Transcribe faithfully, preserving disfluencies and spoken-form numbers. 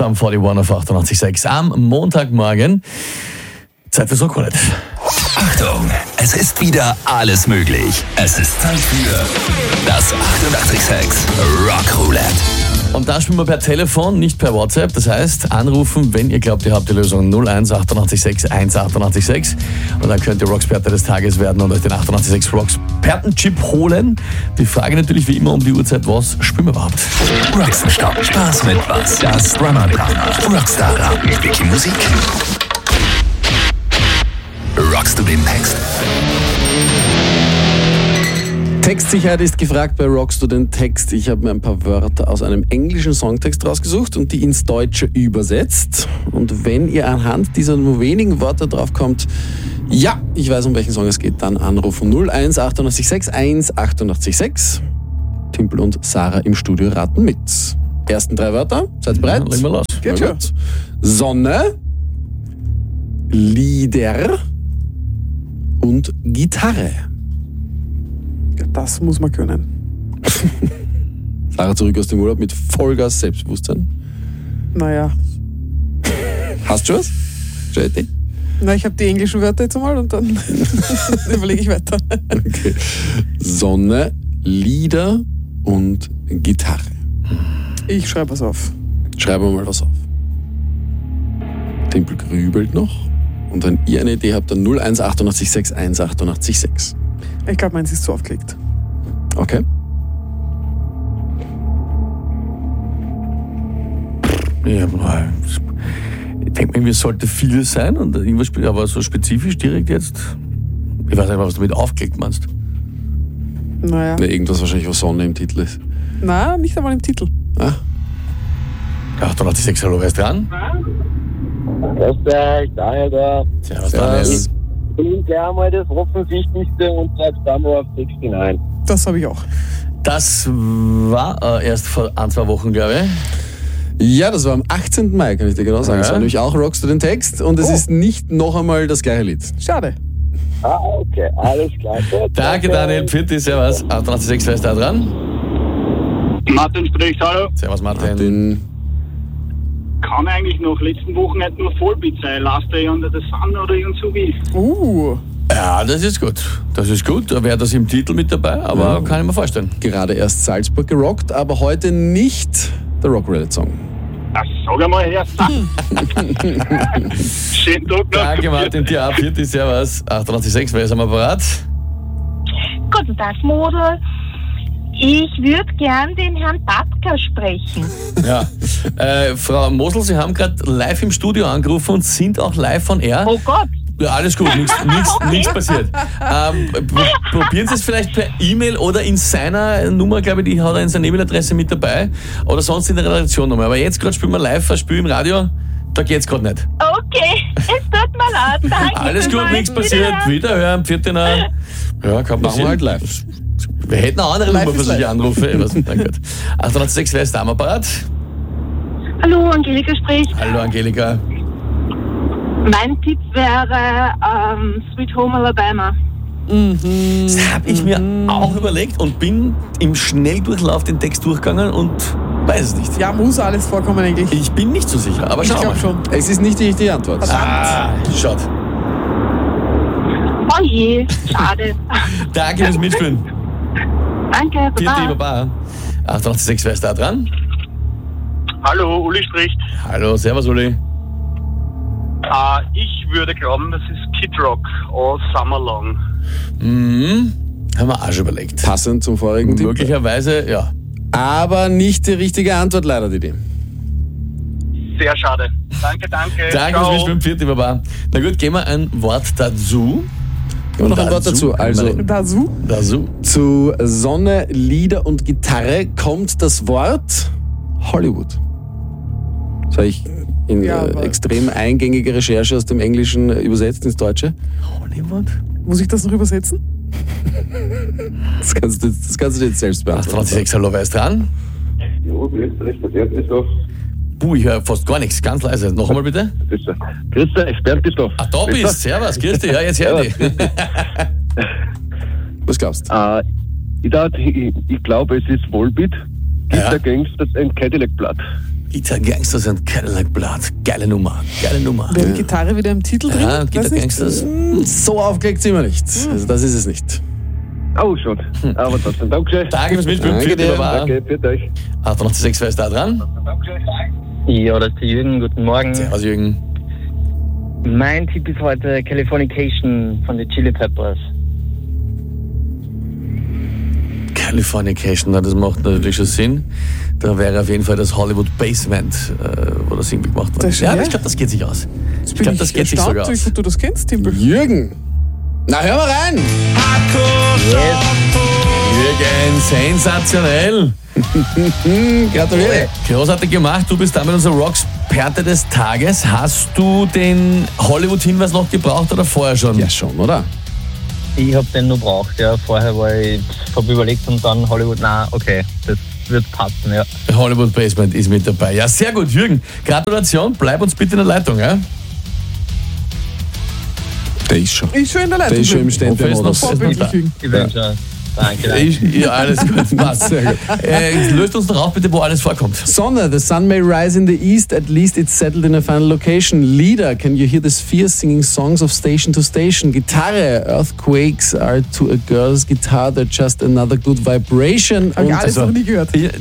Sum forty-one auf achtundachtzig Komma sechs am Montagmorgen. Zeit fürs Rockroulette. Achtung, es ist wieder alles möglich. Es ist Zeit für das achtundachtzig Komma sechs Rockroulette. Und da spielen wir per Telefon, nicht per WhatsApp. Das heißt, anrufen, wenn ihr glaubt, ihr habt die Lösung null eins achtundachtzig sechs eins achtundachtzig sechs. Und dann könnt ihr Rocksperte des Tages werden und euch den achtundachtzig Komma sechs Rocksperten-Chip holen. Die Frage natürlich wie immer um die Uhrzeit, was spielen wir überhaupt? Rockstop, Spaß mit was? Das Drum and Partner. Rockstar mit Wiki Musik. Rockst du den Text? Textsicherheit ist gefragt bei Rockst du den Text. Ich habe mir ein paar Wörter aus einem englischen Songtext rausgesucht und die ins Deutsche übersetzt. Und wenn ihr anhand dieser nur wenigen Wörter draufkommt, ja, ich weiß, um welchen Song es geht, dann anrufen null eins achtundachtzig Komma sechs eins achtundachtzig Komma sechs. Timpel und Sarah im Studio raten mit. Ersten drei Wörter, seid bereit? Ja, legen wir los. Geht schon. Sonne, Lieder und Gitarre. Das muss man können. Sarah zurück aus dem Urlaub mit Vollgas Selbstbewusstsein. Naja. Hast du was? Jetty? Na, ich habe die englischen Wörter jetzt einmal und dann überlege ich weiter. Okay. Sonne, Lieder und Gitarre. Ich schreibe was auf. Schreiben wir mal was auf. Tempel grübelt noch. Und wenn ihr eine Idee habt, dann null eins achtundachtzig Komma sechs eins achtundachtzig Komma sechs. Ich glaube, meins ist zu aufgelegt. Okay. Ja, ich denke mir, es sollte viel sein und irgendwas, spe- aber so spezifisch direkt jetzt. Ich weiß nicht mal, was du mit aufgelegt meinst. Naja. Ne, irgendwas wahrscheinlich, was Sonne im Titel ist. Na, nicht einmal im Titel. Ah, achtundachtzig Komma sechs, hallo, wer ist dran? Grüß euch, Daniel da. Servus, Servus. Daniel. Ich bin gleich einmal das Offensichtlichste und sag dann mal auf neunundsechzig. Das habe ich auch. Das war äh, erst vor ein, zwei Wochen, glaube ich. ja, das war am achtzehnten Mai, kann ich dir genau sagen. Ja. Es war nämlich auch Rockst du den Text und es Oh. ist nicht noch einmal das gleiche Lied. Schade. Ah, okay, alles klar. Gut, Danke, Daniel. Pfitti, servus. achtundachtzig Komma sechs, wer ist da dran? Martin spricht, hallo. Servus, Martin. Den Kann eigentlich noch letzten Wochen nicht nur Vollbeat sein. Last Day Under the Sun oder irgend so wie. Uh. Ja, das ist gut. Das ist gut. Da wäre das im Titel mit dabei, aber Ja. kann ich mir vorstellen. gerade erst Salzburg gerockt, aber heute nicht der Rockroulette-Song. Ach, sag einmal her. Schönen Tag noch. Danke, Martin. Dir auch. Pfitti, servus. achtundachtzig Komma sechs, wer ist am Apparat? Guten Tag, Model. Ich würde gern den Herrn Batka sprechen. Ja. Äh, Frau Mosel, Sie haben gerade live im Studio angerufen und sind auch live von Air. Oh Gott. Ja, alles gut, nichts nichts passiert. Ähm, pro- probieren Sie es vielleicht per E-Mail oder in seiner Nummer, glaube ich, die hat er in seiner E-Mail-Adresse mit dabei. Oder sonst in der Redaktion nochmal. Aber jetzt gerade spielen wir live ein Spiel im Radio, da geht's gerade nicht. Okay, es tut mir leid. Danke. Alles gut, vielmals. nichts passiert. Wiederhören. Wiederhören, Viertener. Ja, kann Machen wir passieren. halt live. Wir hätten eine andere Live Nummer für ist solche live. Anrufe. Was, mein Gott. achtundachtzig Komma sechs, wer ist da am Apparat? Hallo, Angelika spricht. Hallo, Angelika. Mein Tipp wäre ähm, Sweet Home Alabama. Das habe ich mir auch überlegt und bin im Schnelldurchlauf den Text durchgegangen und weiß es nicht. Ja, muss alles vorkommen eigentlich. Ich bin nicht so sicher, aber Ich schau mal. glaube schon. Es ist nicht die richtige Antwort. Ah, schaut. Oh je, schade. Danke fürs Mitspielen. Danke, Vierte baba. Baba. achtundachtzig Komma sechs, wer ist da dran? Hallo, Uli spricht. Hallo, servus Uli. Äh, ich würde glauben, das ist Kid Rock All Summer Long. Mhm. Haben wir auch schon überlegt. Passend zum vorigen Tipp. Möglicherweise, ja. Aber nicht die richtige Antwort leider, Didi. Sehr schade. Danke, danke. Danke Ciao. fürs Mitspielen, vierte Baba. Na gut, gehen wir ein Wort dazu. Und noch ein Wort dazu. Also Dazu? Dazu. zu Sonne, Lieder und Gitarre kommt das Wort Hollywood. Das habe ich in Ja, äh, aber- extrem eingängige Recherche aus dem Englischen äh, übersetzt ins Deutsche. Hollywood? Muss ich das noch übersetzen? Das kannst du, das kannst du dir jetzt selbst beantworten. achtundachtzig Komma sechs, hallo, wer ist dran? Jo, grüß dich, der Bernd ist da. Puh, ich höre fast gar nichts. Ganz leise. Noch einmal bitte. Grüß dich, Bernd ist da. Ah, da bist. Servus, grüß dich. Ja, jetzt hör dich. Was glaubst du? Äh, ich dachte, ich, ich glaube, es ist Volbeat. Ja. Gitter Gangsters and Cadillac Blood. Guitar Gangsters and Cadillac Blood. Geile Nummer, geile Nummer. Wäre die Gitarre wieder im Titel drin? Ja, Guitar Weiß nicht. Gangsters. So aufgelegt sind wir nicht. Also das ist es nicht. Oh, schon. Aber trotzdem, Dankeschön. Danke fürs Mitspielen. Danke Für dir. Danke, für euch. achtundachtzig Komma sechs, wer ist da dran? Ja, das ist der Jürgen. Guten Morgen. Servus, Jürgen. Mein Tipp ist heute Californication von den Chili Peppers. Californication, na, das macht natürlich schon Sinn. Da wäre auf jeden Fall das Hollywood Basement, äh, wo das irgendwie gemacht wurde. Das- Ja, ja. ich glaube, das geht sich aus. Jetzt Ich bin glaube, das geht sich erstaunt, sogar wie aus. gut du das kennst, Timpel. Jürgen. Na, hör mal rein. Jürgen, sensationell. Gratuliere. Großartig gemacht. Du bist damit unser Rocksperte des Tages. Hast du den Hollywood-Hinweis noch gebraucht oder vorher schon? Ja, schon, oder? Ich habe den nur braucht, ja. Vorher war ich, habe überlegt und dann Hollywood, na okay, das wird passen, ja. Hollywood Basement ist mit dabei. Ja, sehr gut, Jürgen. Gratulation. Bleib uns bitte in der Leitung, ja? Der ist schon. Ich schon in der Leitung. Der ist schon im Jürgen. Ständemodus. Vorbildlich, Jürgen. Ich bin schon. Danke, danke. Ich, ja, alles gut. Passt. Sehr gut. Äh, löst uns doch auf, bitte, wo alles vorkommt. Sonne, the sun may rise in the east, at least it's settled in a final location. Leader, can you hear the spheres singing songs of station to station? Gitarre, earthquakes are to a girl's guitar, they're just another good vibration. Hab ich Und alles also- noch nie gehört. Ja,